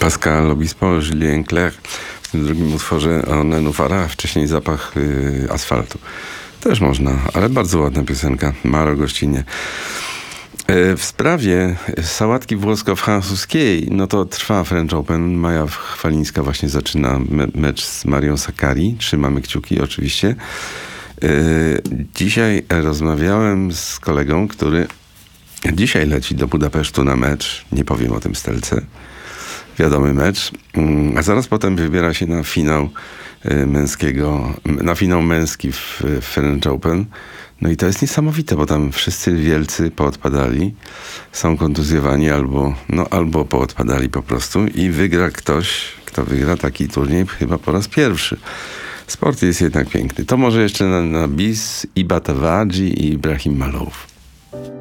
Pascal Obispo, Julien Clerc w tym drugim utworze o Nenufara, wcześniej Zapach asfaltu. Też można, ale bardzo ładna piosenka. Maro Gościnie. W sprawie sałatki włosko-francuskiej, no to trwa French Open. Maja Chwalińska właśnie zaczyna mecz z Marią Sakkari. Trzymamy kciuki oczywiście. Dzisiaj rozmawiałem z kolegą, który dzisiaj leci do Budapesztu na mecz. Nie powiem o tym Stelce. Wiadomy mecz. A zaraz potem wybiera się na finał męski w French Open. No i to jest niesamowite, bo tam wszyscy wielcy poodpadali, są kontuzjowani albo poodpadali po prostu i wygra ktoś, kto wygra taki turniej chyba po raz pierwszy. Sport jest jednak piękny. To może jeszcze na bis, i Batawadzi, i Ibrahim Malouf.